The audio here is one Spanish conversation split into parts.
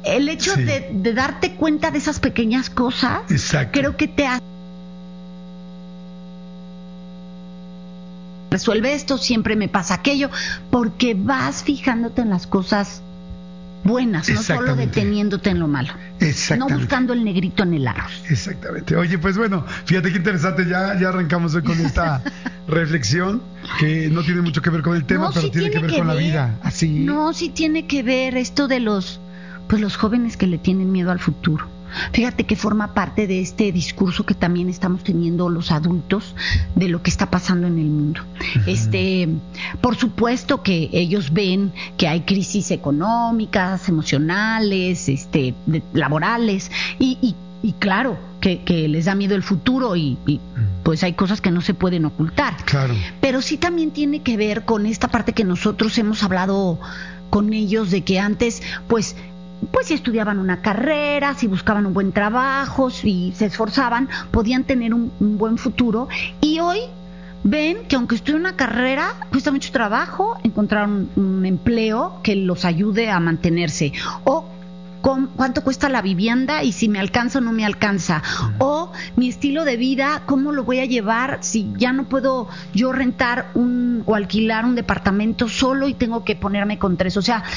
el hecho de darte cuenta de esas pequeñas cosas, creo que te hace. Resuelve esto, siempre me pasa aquello, porque vas fijándote en las cosas buenas, no solo deteniéndote en lo malo, no buscando el negrito en el árbol. Exactamente. Oye, pues bueno, fíjate qué interesante, ya arrancamos hoy con esta reflexión que no tiene mucho que ver con el tema, pero tiene que ver con la vida. Así. No, sí tiene que ver esto de los jóvenes que le tienen miedo al futuro. Fíjate que forma parte de este discurso que también estamos teniendo los adultos de lo que está pasando en el mundo. Por supuesto que ellos ven que hay crisis económicas, emocionales, laborales y claro que les da miedo el futuro y pues hay cosas que no se pueden ocultar. Claro. Pero sí también tiene que ver con esta parte que nosotros hemos hablado con ellos de que antes pues si estudiaban una carrera, si buscaban un buen trabajo, si se esforzaban, podían tener un buen futuro. Y hoy ven que aunque estudien una carrera, cuesta mucho trabajo encontrar un empleo que los ayude a mantenerse. O cuánto cuesta la vivienda y si me alcanza o no me alcanza. O mi estilo de vida, cómo lo voy a llevar si ya no puedo yo rentar o alquilar un departamento solo y tengo que ponerme con 3. O sea,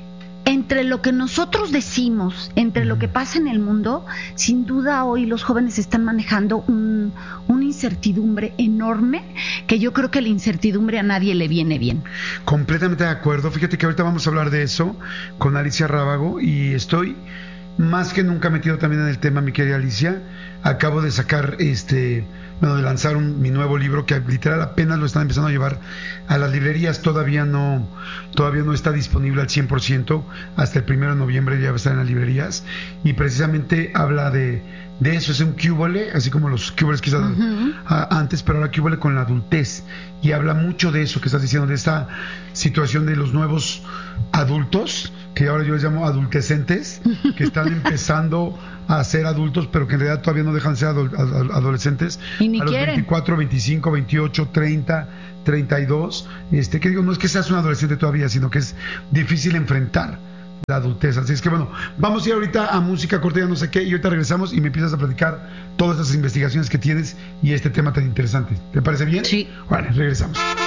entre lo que nosotros decimos, entre lo que pasa en el mundo, sin duda hoy los jóvenes están manejando una incertidumbre enorme, que yo creo que la incertidumbre a nadie le viene bien. Completamente de acuerdo. Fíjate que ahorita vamos a hablar de eso con Alicia Rábago y estoy más que nunca metido también en el tema, mi querida Alicia. Acabo de sacar de lanzar mi nuevo libro que literal apenas lo están empezando a llevar a las librerías, todavía no está disponible al 100%, hasta el 1 de noviembre ya va a estar en las librerías y precisamente habla de eso, es un cúbole, así como los cúboles quizás antes, pero ahora cúbole con la adultez, y habla mucho de eso que estás diciendo, de esta situación de los nuevos adultos, que ahora yo les llamo adultecentes, que están empezando a ser adultos, pero que en realidad todavía no dejan de ser adolescentes, y ni a los quieren. 24, 25, 28, 30, 32, que digo, no es que seas un adolescente todavía, sino que es difícil enfrentar la adultez. Así es que bueno, vamos a ir ahorita a música corta, ya no sé qué, y ahorita regresamos y me empiezas a platicar todas esas investigaciones que tienes y este tema tan interesante. ¿Te parece bien? Sí. Vale, regresamos.